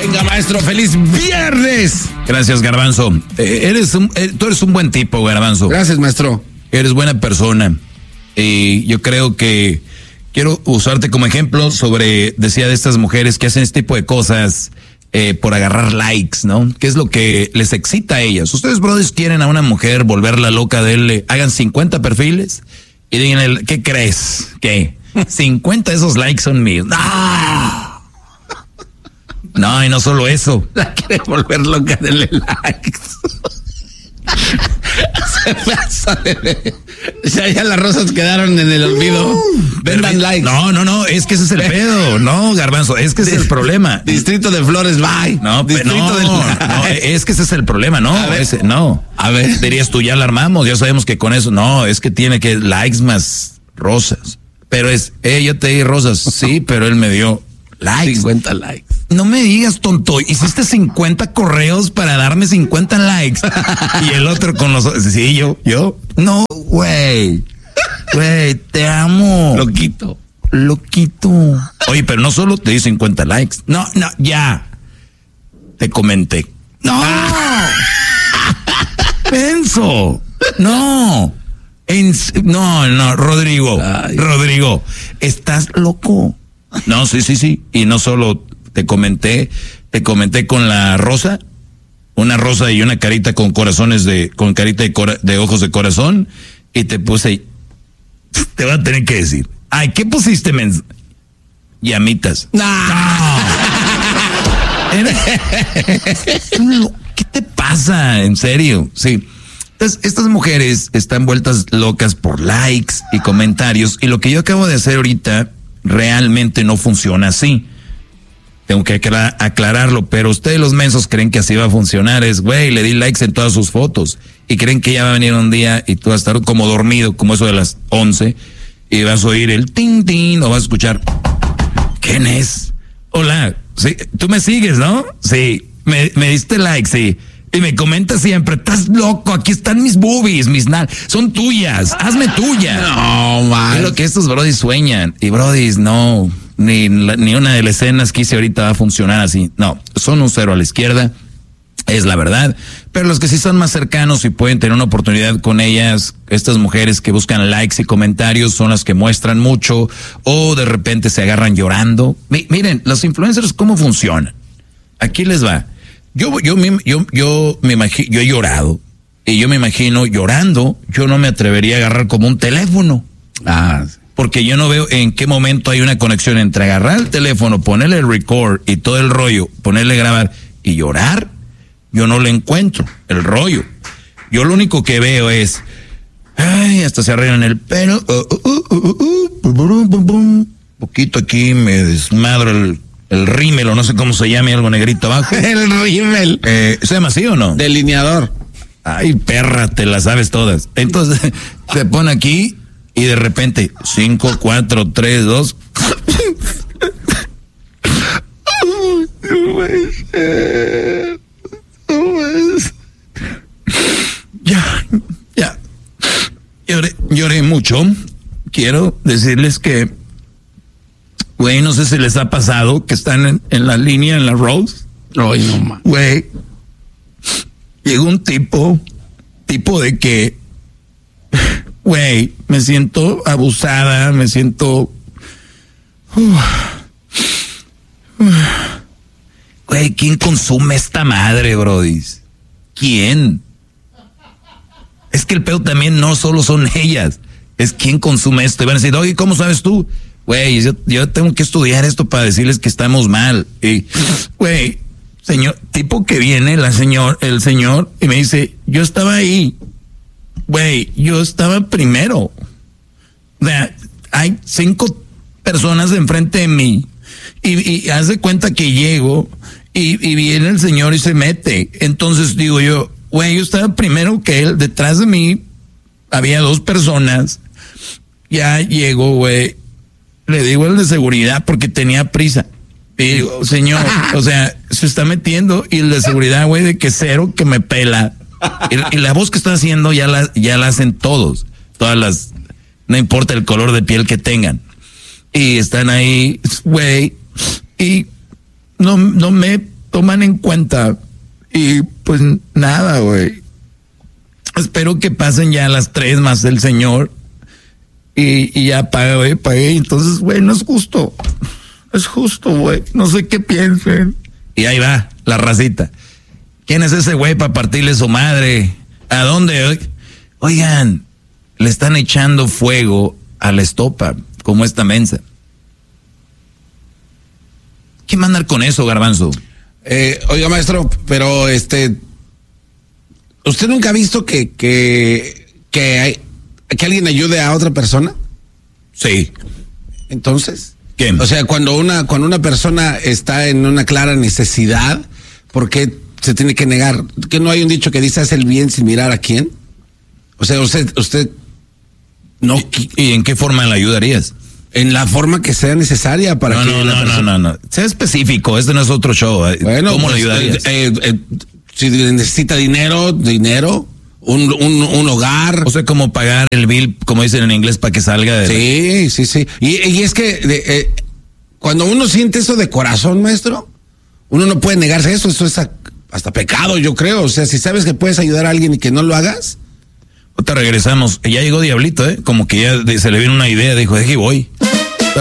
Venga, maestro, feliz viernes. Gracias, Garbanzo. Tú eres un buen tipo, Garbanzo. Gracias, maestro. Eres buena persona. Y yo creo que quiero usarte como ejemplo decía de estas mujeres que hacen este tipo de cosas por agarrar likes, ¿no? ¿Qué es lo que les excita a ellas? Ustedes, brothers, quieren a una mujer volverla loca de él, hagan 50 perfiles y digan, ¿qué crees? ¿Qué? 50 de esos likes son míos. ¡No! No, y no solo eso. La quiere volver loca, denle likes. Se pasa de... Ya las rosas quedaron en el olvido. Vendan likes. No, es que ese es el pedo. No, Garbanzo, es que ese es el problema. Distrito de Flores, bye. No, es que ese es el problema, no. A ver. Dirías tú, ya la armamos, ya sabemos que con eso, no, es que tiene que likes más rosas. Pero yo te di rosas, sí, pero él me dio likes. 50 likes. No me digas, tonto, hiciste 50 correos para darme 50 likes. Y el otro con los... Sí, yo. No, güey, te amo. Loquito. Oye, pero no solo te di 50 likes. No, ya. Te comenté. No. Penso. No. Rodrigo. Ay. Rodrigo, estás loco. No, sí. Y no solo te comenté con la rosa, una rosa y una carita con corazones con carita de ojos de corazón, y te puse, te voy a tener que decir, ay, ¿qué pusiste, llamitas? No. ¿Qué te pasa? En serio, sí. Entonces, estas mujeres están vueltas locas por likes y comentarios, y lo que yo acabo de hacer ahorita realmente no funciona así. Tengo que aclararlo, pero ustedes los mensos creen que así va a funcionar. Le di likes en todas sus fotos y creen que ya va a venir un día y tú vas a estar como dormido, como eso de las 11, y vas a oír el ting ting, o vas a escuchar, ¿quién es? Hola, sí, tú me sigues, ¿no? Sí, me diste like, sí. Y me comentas siempre, estás loco, aquí están mis boobies, son tuyas, hazme tuya. No, man. Es lo que estos brodis sueñan. Y brodis, no, ni una de las escenas que hice ahorita va a funcionar así. No, son un cero a la izquierda, es la verdad. Pero los que sí son más cercanos y pueden tener una oportunidad con ellas, estas mujeres que buscan likes y comentarios son las que muestran mucho o de repente se agarran llorando. Miren, los influencers, ¿cómo funcionan? Aquí les va. Yo me imagino, yo he llorado y yo me imagino llorando, yo no me atrevería a agarrar como un teléfono. Porque yo no veo en qué momento hay una conexión entre agarrar el teléfono, ponerle el record y todo el rollo, ponerle grabar y llorar. Yo no le encuentro el rollo. Yo lo único que veo es, ay, hasta se arreglan el pelo, poquito aquí me desmadro el rímel, o no sé cómo se llame, algo negrito abajo. El rímel. ¿Se llama así o no? Delineador. Ay, perra, te las sabes todas. Entonces, se pone aquí y de repente, 5, 4, 3, 2. Ya. Lloré mucho. Quiero decirles que, güey, no sé si les ha pasado que están en la línea, en la Rose. Ay, no, man. Güey, llegó un tipo de que, güey, me siento abusada, me siento... Güey, ¿quién consume esta madre, brodis? ¿Quién? Es que el pedo también no solo son ellas, es quién consume esto. Y van a decir, oye, ¿cómo sabes tú? Güey, yo tengo que estudiar esto para decirles que estamos mal. Y, güey, señor, tipo que viene el señor, y me dice, yo estaba ahí. Güey, yo estaba primero. O sea, hay 5 personas enfrente de mí. Y haz de cuenta que llego y viene el señor y se mete. Entonces digo yo, güey, yo estaba primero que él. Detrás de mí había 2 personas. Ya llego, güey. Le digo al de seguridad porque tenía prisa. Y digo, señor, o sea, se está metiendo. Y el de seguridad, güey, de que cero que me pela. Y la voz que está haciendo ya la hacen todos. Todas las, no importa el color de piel que tengan. Y están ahí, güey. Y no me toman en cuenta. Y pues nada, güey. Espero que pasen ya las 3 más el señor. Y ya pagué. Entonces, güey, no es justo. Es justo, güey. No sé qué piensen. Y ahí va, la racita. ¿Quién es ese güey para partirle su madre? ¿A dónde? Oigan, le están echando fuego a la estopa, como esta mensa. ¿Quién va a andar con eso, Garbanzo? Oiga, maestro, pero ¿usted nunca ha visto que alguien ayude a otra persona? Sí. Entonces, ¿qué? O sea, cuando una persona está en una clara necesidad, ¿por qué se tiene que negar? ¿Que no hay un dicho que dice haz el bien sin mirar a quién? O sea, usted no. ¿Y en qué forma la ayudarías? En la forma que sea necesaria para No. Sea específico, este no es otro show. Bueno, ¿cómo pues, le ayudarías? Si necesita dinero, un hogar. O sea, como pagar el bill, como dicen en inglés, para que salga de... Sí. Y es que cuando uno siente eso de corazón, maestro, uno no puede negarse eso es hasta pecado, yo creo. O sea, si sabes que puedes ayudar a alguien y que no lo hagas. Ahorita regresamos. Ya llegó Diablito, como que ya se le viene una idea, dijo, voy.